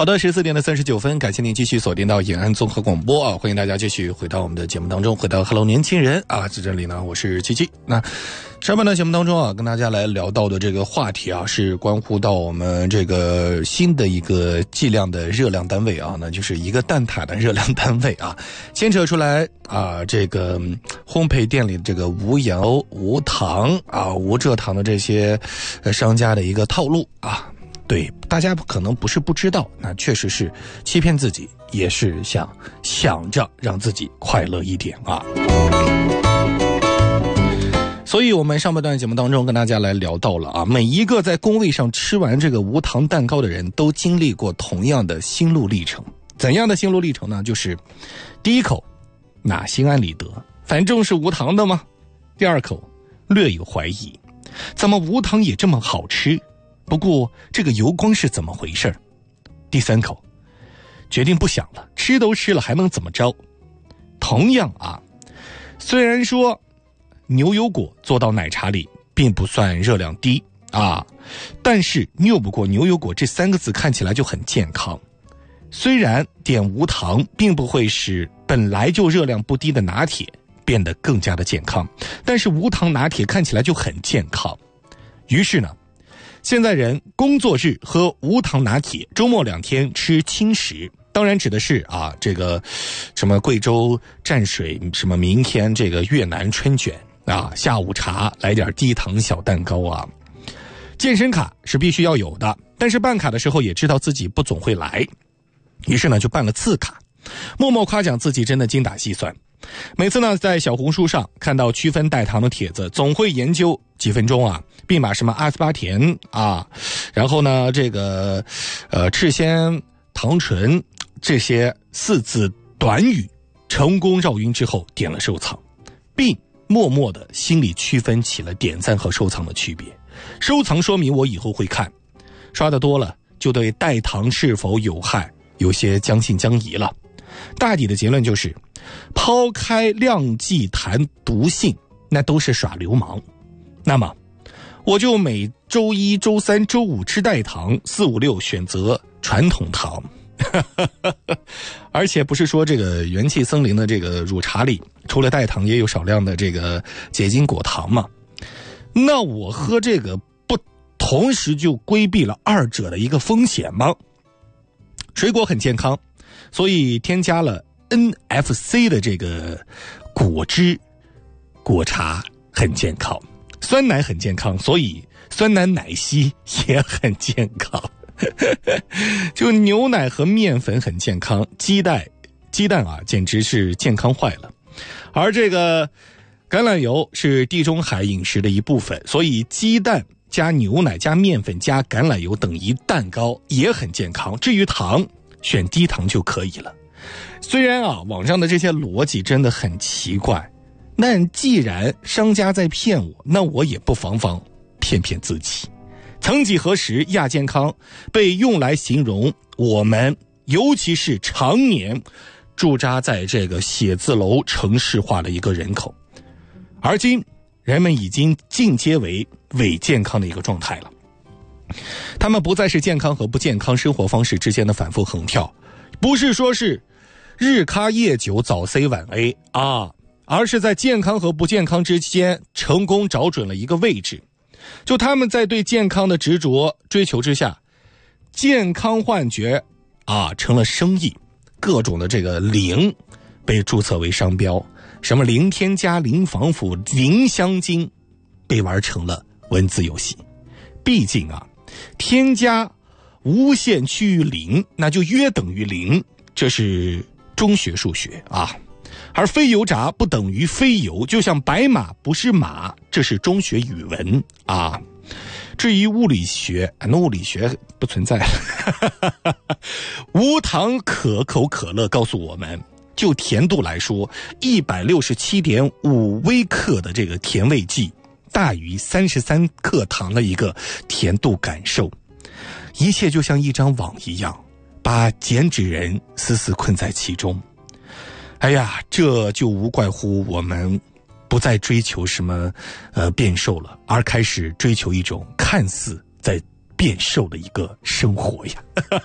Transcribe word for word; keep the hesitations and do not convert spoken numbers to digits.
好的，十四点的三十九分，感谢您继续锁定到延安综合广播啊！欢迎大家继续回到我们的节目当中，回到 Hello 年轻人啊，在这里呢，我是七七。那上半段节目当中啊，跟大家来聊到的这个话题啊，是关乎到我们这个新的一个计量的热量单位啊，那就是一个蛋挞的热量单位啊，牵扯出来啊，这个烘焙店里这个无油、无糖啊、无蔗糖的这些商家的一个套路啊。对，大家可能不是不知道，那确实是欺骗自己，也是想想着让自己快乐一点啊。所以我们上半段节目当中跟大家来聊到了啊，每一个在工位上吃完这个无糖蛋糕的人都经历过同样的心路历程。怎样的心路历程呢？就是第一口那心安理得，反正是无糖的嘛。第二口略有怀疑，怎么无糖也这么好吃？不过这个油光是怎么回事？第三口决定不想了，吃都吃了还能怎么着？同样啊，虽然说牛油果做到奶茶里并不算热量低啊，但是拗不过牛油果这三个字看起来就很健康。虽然点无糖并不会使本来就热量不低的拿铁变得更加的健康，但是无糖拿铁看起来就很健康。于是呢，现在人工作日喝无糖拿铁，周末两天吃轻食，当然指的是啊，这个什么贵州蘸水，什么明天这个越南春卷啊，下午茶来点低糖小蛋糕啊。健身卡是必须要有的，但是办卡的时候也知道自己不总会来，于是呢就办了次卡，默默夸奖自己真的精打细算。每次呢在小红书上看到区分代糖的帖子，总会研究几分钟啊，并把什么阿斯巴甜啊，然后呢这个呃赤藓糖醇这些四字短语成功绕晕之后点了收藏，并默默的心里区分起了点赞和收藏的区别。收藏说明我以后会看，刷得多了就对代糖是否有害有些将信将疑了。大抵的结论就是，抛开量剂谈毒性，那都是耍流氓。那么我就每周一周三周五吃代糖，四五六选择传统糖。而且不是说这个元气森林的这个乳茶里除了代糖也有少量的这个结晶果糖吗？那我喝这个不同时就规避了二者的一个风险吗？水果很健康，所以添加了 N F C 的这个果汁，果茶很健康，酸奶很健康，所以酸奶奶昔也很健康。就牛奶和面粉很健康，鸡蛋鸡蛋啊简直是健康坏了。而这个橄榄油是地中海饮食的一部分，所以鸡蛋加牛奶加面粉加橄榄油等于蛋糕也很健康。至于糖，选低糖就可以了。虽然啊网上的这些逻辑真的很奇怪，但既然商家在骗我，那我也不妨妨骗骗自己。曾几何时，亚健康被用来形容我们尤其是常年驻扎在这个写字楼城市化的一个人口，而今人们已经进阶为伪健康的一个状态了。他们不再是健康和不健康生活方式之间的反复横跳，不是说是日咖夜酒早 C 晚 A 啊，而是在健康和不健康之间成功找准了一个位置。就他们在对健康的执着追求之下，健康幻觉啊成了生意，各种的这个零被注册为商标，什么零添加、零防腐、零香精被玩成了文字游戏。毕竟啊，添加无限趋于零，那就约等于零，这是中学数学啊。而非油炸不等于非油，就像白马不是马，这是中学语文啊。至于物理学，那物理学不存在。无糖可口可乐告诉我们，就甜度来说 一百六十七点五 微克的这个甜味剂大于三十三克糖的一个甜度感受。一切就像一张网一样，把减脂人死死困在其中。哎呀，这就无怪乎我们不再追求什么呃变瘦了，而开始追求一种看似在变瘦的一个生活呀。